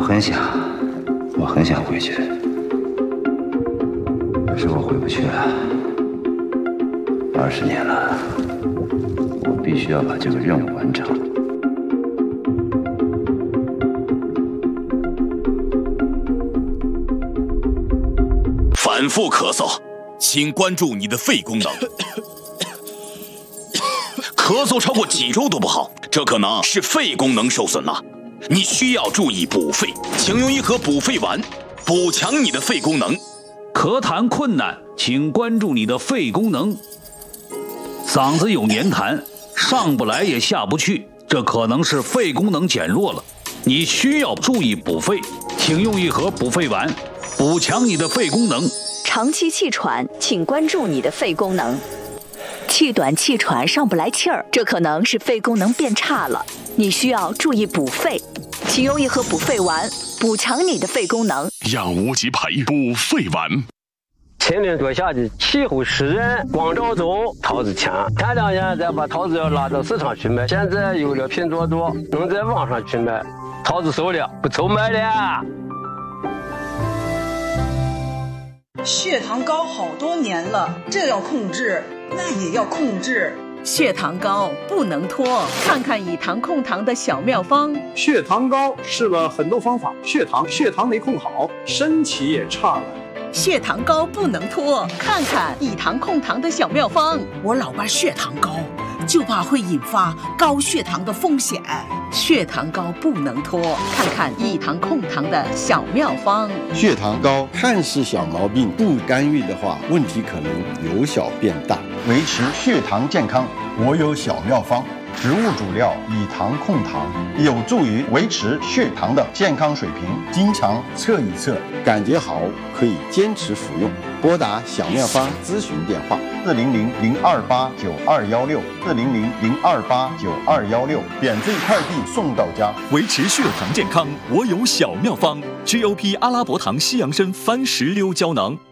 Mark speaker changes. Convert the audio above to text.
Speaker 1: 我很想回去，可是我回不去了。20年了，我必须要把这个任务完成。
Speaker 2: 反复咳嗽，请关注你的肺功能。咳嗽超过几周都不好，这可能是肺功能受损了。你需要注意补肺，请用一盒补肺丸，补强你的肺功能。
Speaker 3: 咳痰困难，请关注你的肺功能。嗓子有黏痰，上不来也下不去，这可能是肺功能减弱了。你需要注意补肺，请用一盒补肺丸，补强你的肺功能。
Speaker 4: 长期气喘，请关注你的肺功能。气短气喘上不来气儿，这可能是肺功能变差了，你需要注意补肺，请用一盒补肺丸，补强你的肺功能。
Speaker 5: 养无极培补肺丸。
Speaker 6: 前年多下的气候湿润，光照中桃子强，前2年再把桃子要拉到市场去卖，现在有了拼多多，能在网上去卖，桃子熟了不愁卖了。
Speaker 7: 血糖高好多年了，这要控制，那也要控制。
Speaker 8: 血糖高不能拖，看看以糖控糖的小妙方。
Speaker 9: 血糖高试了很多方法，血糖没控好，身体也差了。
Speaker 8: 血糖高不能拖，看看以糖控糖的小妙方。
Speaker 7: 我老爸血糖高，就怕会引发高血糖的风险。
Speaker 8: 血糖高不能拖，看看以糖控糖的小妙方。
Speaker 10: 血糖高看似小毛病，不干预的话，问题可能由小变大。
Speaker 11: 维持血糖健康，我有小妙方。植物主料以糖控糖，有助于维持血糖的健康水平。经常测一测，
Speaker 10: 感觉好可以坚持服用。拨打小妙方咨询电话
Speaker 5: 400-028-9216，400-028-9216，免费快递送到家。
Speaker 12: 维持血糖健康，我有小妙方。GOP 阿拉伯糖西洋参番石榴胶囊。